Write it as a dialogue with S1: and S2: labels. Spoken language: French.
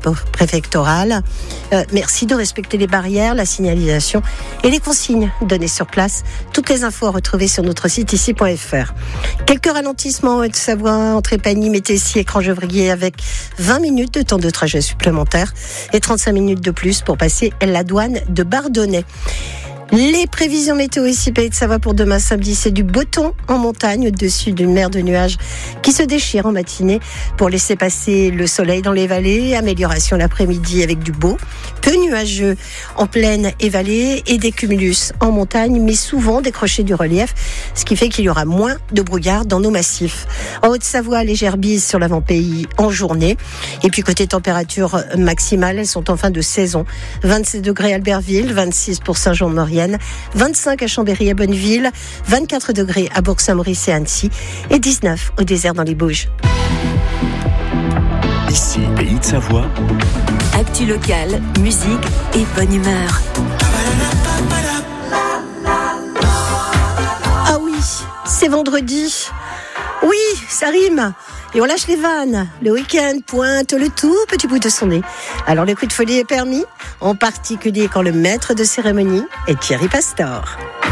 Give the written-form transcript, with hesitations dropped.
S1: préfectorale. Merci de respecter les barrières, la signalisation et les consignes données sur place. Toutes les infos à retrouver sur notre site ici.fr. Quelques ralentissements en Haute-Savoie, entre Épagny, Métessy et Cran-Gevrier, avec 20 minutes de temps de trajet supplémentaire et 35 minutes de plus pour passer la douane de Bardonnay. Les prévisions météo ici, Pays de Savoie, pour demain samedi, c'est du beau temps en montagne, au-dessus d'une mer de nuages qui se déchire en matinée pour laisser passer le soleil dans les vallées. Amélioration l'après-midi avec du beau, peu nuageux en plaine et vallée et des cumulus en montagne, mais souvent décrochés du relief, ce qui fait qu'il y aura moins de brouillard dans nos massifs. En Haute-Savoie, légère bise sur l'avant-pays en journée. Et puis côté température maximale, elles sont en fin de saison. 27 degrés à Albertville, 26 pour Saint-Jean-de-Maurienne, 25 à Chambéry et Bonneville, 24 degrés à Bourg-Saint-Maurice et Annecy et 19 au désert dans les Bauges.
S2: Ici, Pays de Savoie.
S3: Actu locale, musique et bonne humeur.
S1: Ah oui, c'est vendredi. Oui, ça rime. Et on lâche les vannes. Le week-end pointe le tout petit bout de son nez. Alors le coup de folie est permis, en particulier quand le maître de cérémonie est Thierry Pastor.